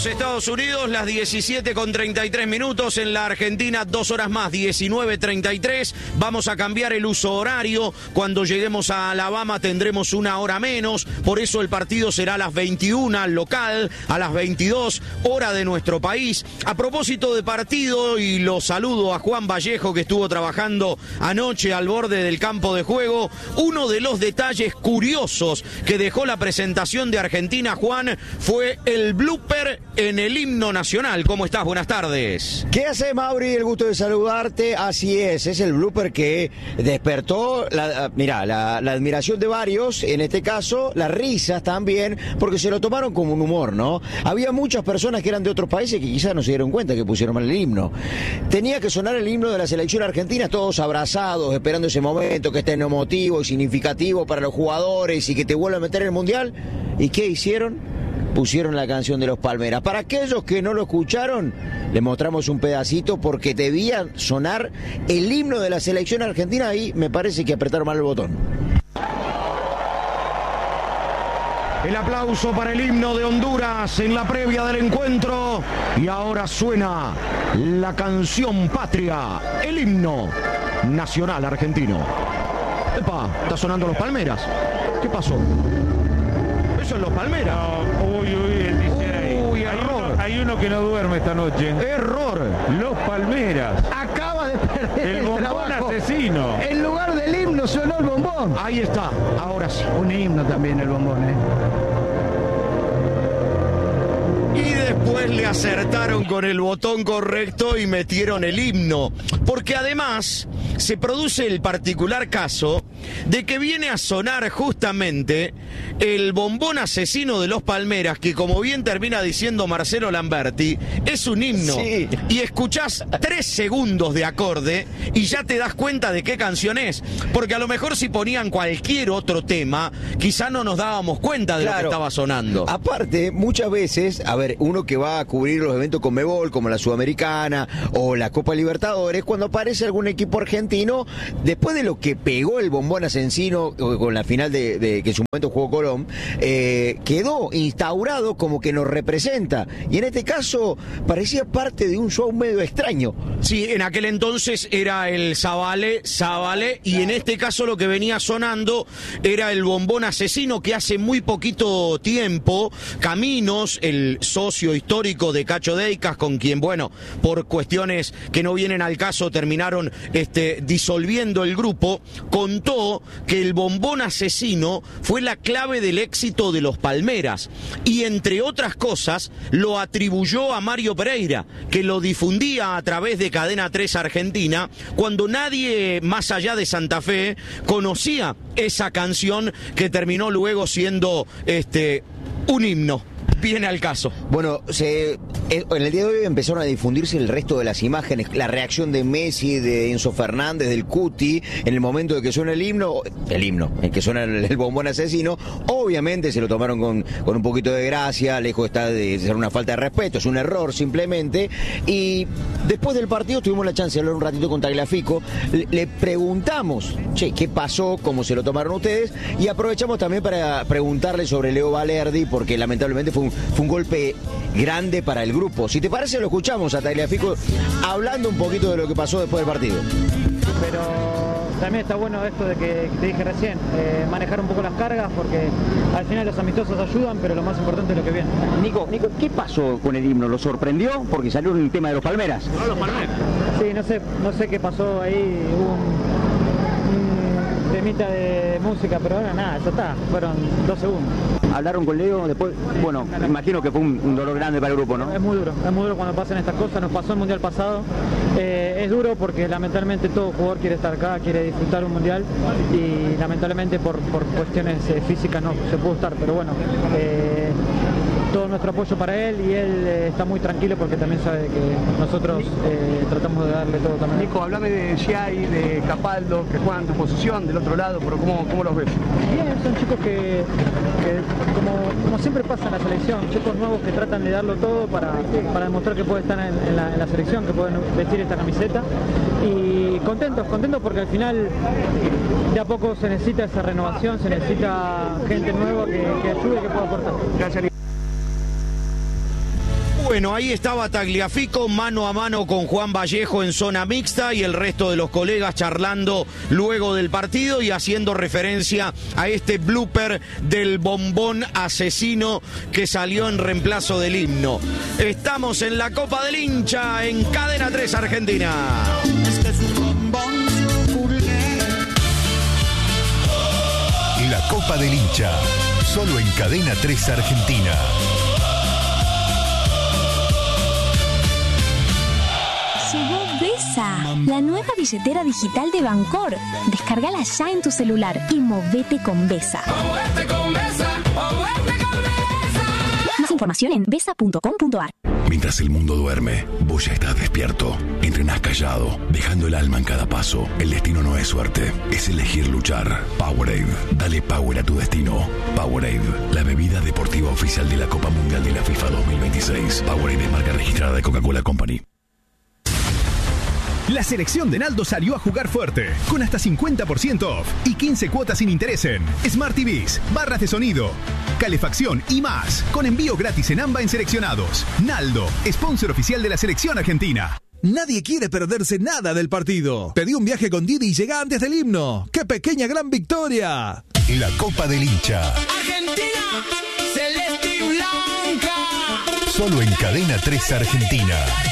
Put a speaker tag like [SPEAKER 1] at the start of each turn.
[SPEAKER 1] los Estados Unidos, las 17:33 en la Argentina, 2 horas más, 19:33. Vamos a cambiar el uso horario. Cuando lleguemos a Alabama tendremos 1 hora menos. Por eso el partido será a las 21 local, a las 22 hora de nuestro país. A propósito de partido, y lo saludo a Juan Vallejo, que estuvo trabajando anoche al borde del campo de juego. Uno de los detalles curiosos que dejó la presentación de Argentina, Juan, fue el blooper en el himno nacional. ¿Cómo estás? Buenas tardes.
[SPEAKER 2] ¿Qué hace, Mauri? El gusto de saludarte. Así es el blooper que despertó la admiración de varios, en este caso las risas también, porque se lo tomaron como un humor, ¿no? Había muchas personas que eran de otros países que quizás no se dieron cuenta que pusieron mal el himno. Tenía que sonar el himno de la selección argentina, todos abrazados, esperando ese momento que esté emotivo y significativo para los jugadores y que te vuelva a meter en el Mundial. ¿Y qué hicieron? Pusieron la canción de los Palmeras. Para aquellos que no lo escucharon, les mostramos un pedacito porque debía sonar el himno de la selección argentina y me parece que apretaron mal el botón.
[SPEAKER 1] El aplauso para el himno de Honduras en la previa del encuentro. Y ahora suena la canción patria, el himno nacional argentino. Epa, está sonando los Palmeras. ¿Qué pasó? Eso es los Palmeras.
[SPEAKER 3] No, él dice ahí.
[SPEAKER 1] Uy, error.
[SPEAKER 3] Hay uno que no duerme esta noche.
[SPEAKER 1] Error.
[SPEAKER 3] Los Palmeras.
[SPEAKER 4] Acaba de perder
[SPEAKER 3] El bombón
[SPEAKER 4] trabajo.
[SPEAKER 3] asesino.
[SPEAKER 4] En lugar del himno sonó el bombón.
[SPEAKER 1] Ahí está, ahora sí.
[SPEAKER 4] Un himno también el bombón,
[SPEAKER 1] Y después le acertaron con el botón correcto y metieron el himno. Porque además se produce el particular caso de que viene a sonar justamente el bombón asesino de los Palmeras, que como bien termina diciendo Marcelo Lamberti, es un himno.
[SPEAKER 2] Sí.
[SPEAKER 1] Y escuchás 3 segundos de acorde y ya te das cuenta de qué canción es. Porque a lo mejor si ponían cualquier otro tema, quizá no nos dábamos cuenta de lo que estaba sonando.
[SPEAKER 2] Aparte, muchas veces, a ver, uno que va a cubrir los eventos Conmebol, como la Sudamericana o la Copa Libertadores, cuando aparece algún equipo argentino, después de lo que pegó el bombón asesino con la final de que en su momento jugó Colón, quedó instaurado como que nos representa. Y en este caso parecía parte de un show medio extraño.
[SPEAKER 1] Sí, en aquel entonces era el Zabale, y en este caso lo que venía sonando era el bombón asesino, que hace muy poquito tiempo Caminos, el socio histórico de Cacho Deicas, con quien, bueno, por cuestiones que no vienen al caso terminaron disolviendo el grupo, contó que el bombón asesino fue la clave del éxito de los Palmeras y, entre otras cosas, lo atribuyó a Mario Pereira, que lo difundía a través de Cadena 3 Argentina, cuando nadie más allá de Santa Fe conocía esa canción que terminó luego siendo un himno. Viene al caso.
[SPEAKER 2] Bueno, en el día de hoy empezaron a difundirse el resto de las imágenes, la reacción de Messi, de Enzo Fernández, del Cuti, en el momento de que suena el himno, en que suena el bombón asesino. Obviamente se lo tomaron con un poquito de gracia, lejos está de ser una falta de respeto, es un error simplemente. Y después del partido tuvimos la chance de hablar un ratito con Tagliafico, le preguntamos, ¿qué pasó? ¿Cómo se lo tomaron ustedes? Y aprovechamos también para preguntarle sobre Leo Valerdi, porque lamentablemente fue un golpe grande para el grupo. Si te parece, lo escuchamos a Tagliafico hablando un poquito de lo que pasó después del partido.
[SPEAKER 5] Pero también está bueno esto de que te dije recién, manejar un poco las cargas, porque al final los amistosos ayudan, pero lo más importante es lo que viene.
[SPEAKER 6] Nico, ¿qué pasó con el himno? ¿Lo sorprendió? Porque salió un tema de los Palmeras.
[SPEAKER 5] No, los Palmeras. Sí, no sé qué pasó ahí, hubo un temita de música, pero bueno, nada, ya está, fueron 2 segundos.
[SPEAKER 6] Hablaron con Leo después, bueno, me imagino que fue un dolor grande para el grupo, ¿no?
[SPEAKER 5] Es muy duro cuando pasan estas cosas, nos pasó el Mundial pasado, es duro porque lamentablemente todo jugador quiere estar acá, quiere disfrutar un Mundial y lamentablemente por cuestiones físicas no se pudo estar, pero bueno, todo nuestro apoyo para él y él está muy tranquilo porque también sabe que nosotros tratamos de darle todo también.
[SPEAKER 7] Nico, hablame de Giai, de Capaldo, que juegan tu posición del otro lado, pero ¿cómo los ves?
[SPEAKER 5] Bien, son chicos que como siempre pasa en la selección, chicos nuevos que tratan de darlo todo para demostrar que pueden estar en la selección, que pueden vestir esta camiseta y contentos porque al final de a poco se necesita esa renovación, se necesita gente nueva que ayude y que pueda aportar.
[SPEAKER 7] Gracias.
[SPEAKER 1] Bueno, ahí estaba Tagliafico mano a mano con Juan Vallejo en zona mixta y el resto de los colegas charlando luego del partido y haciendo referencia a este blooper del bombón asesino que salió en reemplazo del himno. Estamos en la Copa del Hincha en Cadena 3 Argentina.
[SPEAKER 8] La Copa del Hincha, solo en Cadena 3 Argentina.
[SPEAKER 9] Llegó Besa, la nueva billetera digital de Bancor. Descárgala ya en tu celular y movete con Besa. Más información en besa.com.ar.
[SPEAKER 8] Mientras el mundo duerme, vos ya estás despierto. Entrenás callado, dejando el alma en cada paso. El destino no es suerte, es elegir luchar. Powerade, dale power a tu destino. Powerade, la bebida deportiva oficial de la Copa Mundial de la FIFA 2026. Powerade es marca registrada de Coca-Cola Company.
[SPEAKER 10] La selección de Naldo salió a jugar fuerte, con hasta 50% off y 15 cuotas sin interés en Smart TVs, barras de sonido, calefacción y más, con envío gratis en AMBA en seleccionados. Naldo, sponsor oficial de la selección argentina.
[SPEAKER 11] Nadie quiere perderse nada del partido. Pedí un viaje con Didi y llega antes del himno. ¡Qué pequeña gran victoria!
[SPEAKER 8] La Copa del Hincha.
[SPEAKER 12] Argentina, celeste y blanca.
[SPEAKER 8] Solo en Cadena 3 Argentina.